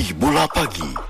Kopi Bola Pagi.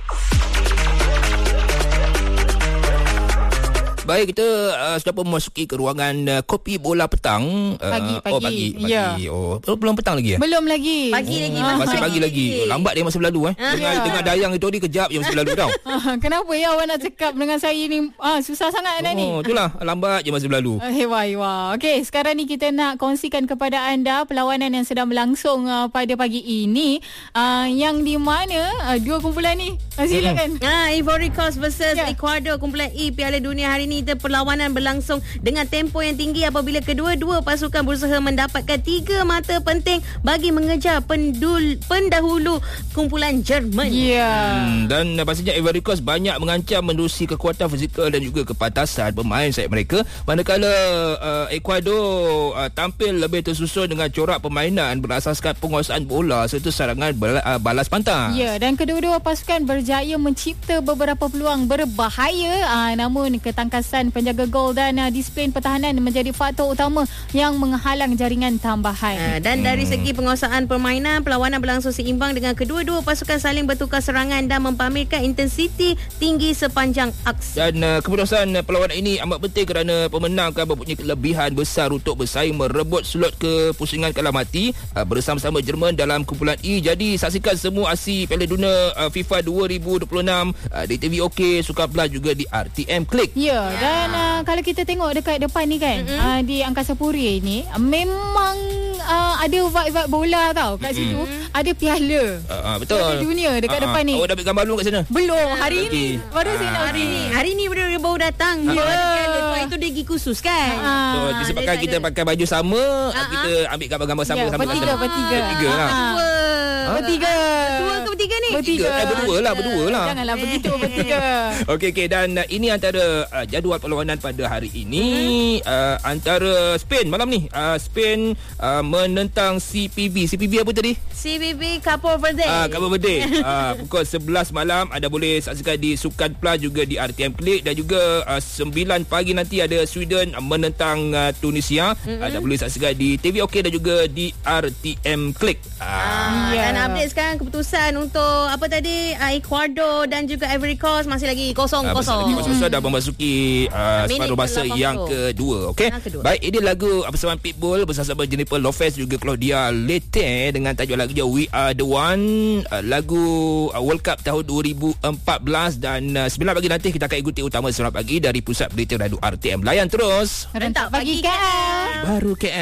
Baik, kita sudah pun memasuki ke ruangan Kopi Bola Petang. Pagi. Ya. Belum petang lagi ya? Belum lagi. Masih pagi lagi. Lambat dia masa berlalu Dengan dayang itu dia kejap je masa berlalu tau. Kenapa ya awak nak cakap dengan saya ni susah sangat nak ni? Itulah, lambat je masa berlalu. Hewa. Okey, sekarang ni kita nak kongsikan kepada anda perlawanan yang sedang berlangsung pada pagi ini, yang di mana dua kumpulan ni silakan. Ivory Coast versus Ecuador, kumpulan E Piala Dunia hari ini. Perlawanan berlangsung dengan tempo yang tinggi apabila kedua-dua pasukan berusaha mendapatkan 3 mata penting bagi mengejar pendahulu kumpulan Jerman. Dan pastinya Ivory Coast banyak mengancam menerusi kekuatan fizikal dan juga kepatasan pemain sayap mereka, manakala Ecuador tampil lebih tersusun dengan corak permainan berasaskan penguasaan bola serta serangan balas pantas. Dan kedua-dua pasukan berjaya mencipta beberapa peluang berbahaya, namun ketangkasan penjaga gol dan disiplin pertahanan menjadi faktor utama yang menghalang jaringan tambahan. Dan dari segi penguasaan permainan, perlawanan berlangsung seimbang dengan kedua-dua pasukan saling bertukar serangan dan mempamerkan intensiti tinggi sepanjang aks. Dan keputusan perlawanan ini amat penting kerana pemenang akan mempunyai kelebihan besar untuk bersaing merebut slot ke pusingan kalah mati bersama-sama Jerman dalam kumpulan E. Jadi saksikan semua aksi Piala Dunia FIFA 2026 di TV OK, Sukan Plus juga di RTM Klik. Dan kalau kita tengok dekat depan ni kan, di Angkasa Puri ni memang ada vibe-vibe bola tau kat situ. Ada piala betul. Piala Dunia dekat depan ni. Awak dah ambil gambar belum kat sana? Belum, hari ni baru saya nak hari ni baru datang. Itu dia gigi khusus kan. Disebabkan kita pakai baju sama, kita ambil gambar-gambar sama. Bertiga lah. Bertiga. Dua ke bertiga ni? Berdua lah. Janganlah begitu, bertiga. Okey, dan ini antara jadual perlawanan pada hari ini, antara Spain malam ni. Spain menentang CPB. CPB apa tadi? CPB Capo Verde. Capo Verde. Pukul 11 malam anda boleh saksikan di Sukan Plus juga di RTM Klik, dan juga 9 pagi nanti ada Sweden menentang Tunisia. Anda boleh saksikan di TV OK dan juga di RTM Klik. Dan update sekarang keputusan untuk apa tadi, Ecuador dan juga Ivory Coast masih lagi kosong. Dah memasuki separuh masa yang kedua. Okey. Baik, ini lagu bersama Pitbull bersama Jennifer Lopez juga Claudia Lete dengan tajuk lagu We Are The One, lagu World Cup tahun 2014. Dan 9 pagi nanti kita akan ikuti utama Selamat Pagi dari Pusat Berita Radio RTM. Layan terus Rentak Pagi KL. Baru KL.